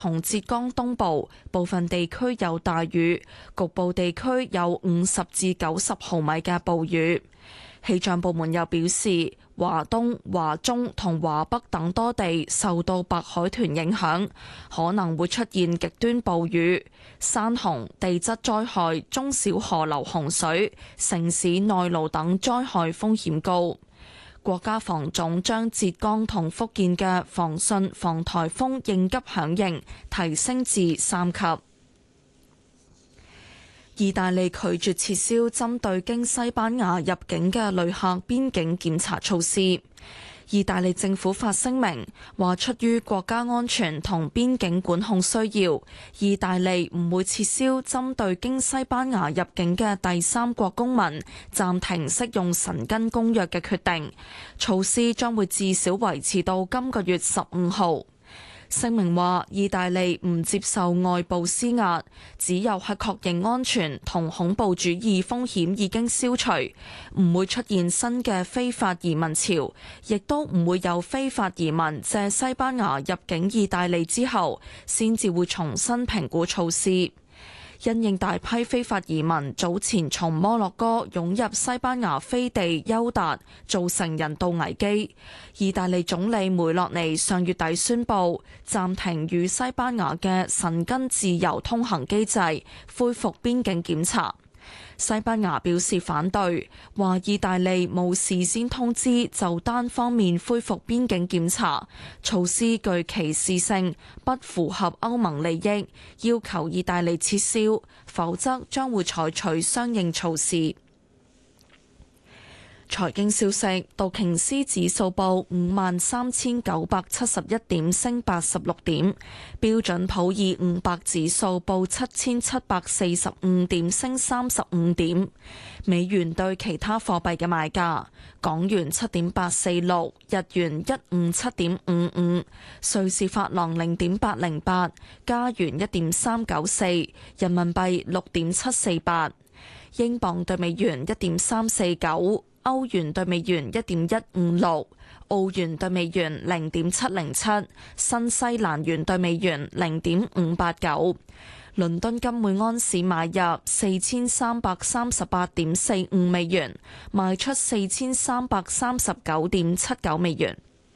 同浙江東部部分地區有大雨，局部地區有50至90毫米嘅暴雨。氣象部門又表示，華東、華中同華北等多地受到白海豚影響，可能會出現極端暴雨、山洪、地質災害、中小河流洪水、城市內澇等災害風險高。國家防總將浙江同福建嘅防汛防颱風應急響應提升至3級。意大利拒絕撤銷針對經西班牙入境嘅旅客邊境檢查措施。意大利政府發聲明話，出於國家安全同邊境管控需要，意大利唔會撤銷針對經西班牙入境嘅第三國公民暫停適用申根公約嘅決定。措施將會至少維持到今個月15號。聲明話，意大利唔接受外部施壓，只有喺確認安全同恐怖主義風險已經消除，唔會出現新嘅非法移民潮，亦都唔會有非法移民借西班牙入境意大利之後，先至會重新評估措施。因應大批非法移民早前從摩洛哥湧入西班牙飛地休達，造成人道危機，意大利總理梅洛尼上月底宣布暫停與西班牙嘅申根自由通行機制，恢復邊境檢查。西班牙表示反對，話意大利冇事先通知就單方面恢復邊境檢查，措施具歧視性，不符合歐盟利益，要求意大利撤銷，否則將會採取相應措施。財經消息，道瓊斯指數報53,971點，升86點；標準普爾500指數報7,745點，升35點。美元對其他貨幣嘅賣價：港元7.846，日元157.55，瑞士法郎0.808，加元1.394，人民幣6.748，英鎊對美元1.349。歐元對美元1.156，澳元對美元0.707，新西蘭元對美元0.589。倫敦金每安士買入4338.45美元，賣出4339.79美元。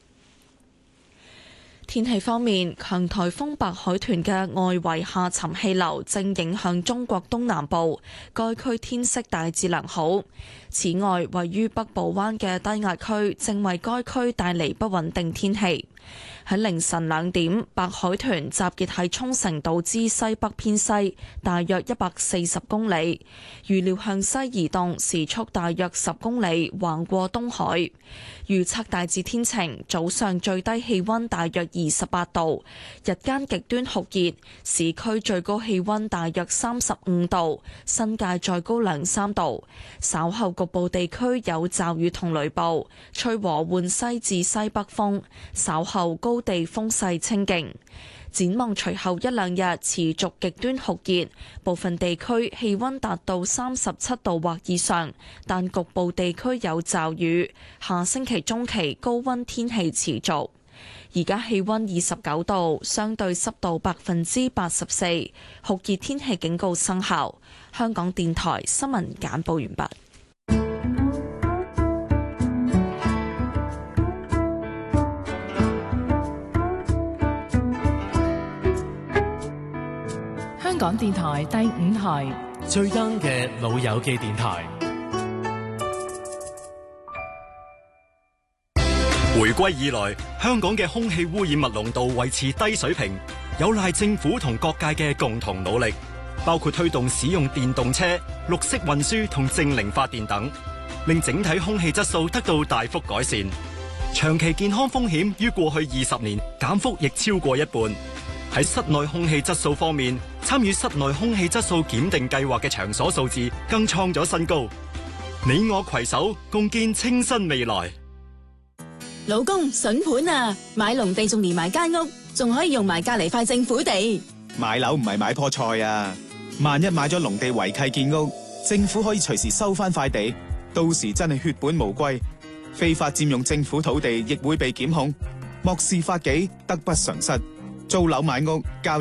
天氣方面，強颱風白海豚嘅外圍下沉氣流正影響中國東南部，該區天色大致良好。此外，位於北部灣嘅低壓區正為該區帶嚟不穩定天氣。喺凌晨2點，白海豚集結喺沖繩島之西北偏西，大約140公里，預料向西移動，時速大約10公里，橫過東海。預測大致天晴，早上最低氣溫大約28度，日間極端酷熱，市區最高氣溫大約35度，新界再高2-3度。稍後局部地區有驟雨同雷暴，吹和緩西至西北風，稍後高地風勢清勁。展望隨後1-2日持續極端酷熱，部分地區氣溫達到37度或以上，但局部地區有驟雨。下星期中期高溫天氣持續。而家氣溫29度，相對濕度84%，酷熱天氣警告生效。香港電台新聞簡報完畢。 香港電台第5台最 young 嘅老友記電台。回歸以來，香港嘅空氣污染物濃度維持低水平，有賴政府同各界嘅共同努力，包括推動使用電動車、綠色運輸同淨零發電等，令整體空氣質素得到大幅改善。長期健康風險於過去20年減幅亦超過一半。喺室內空氣質素方面，參與室內空氣質素檢定計劃嘅場所數字更創咗新高。你我攜手共建清新未來。 老公，筍盤啊！買農地仲連埋間屋，仲可以用埋隔籬塊政府地。 買樓唔係買棵菜啊！萬一買咗農地違契建屋，政府可以隨時收翻塊地，到時真係血本無歸。非法佔用政府土地亦會被檢控。漠視法紀，得不償失。租樓買屋交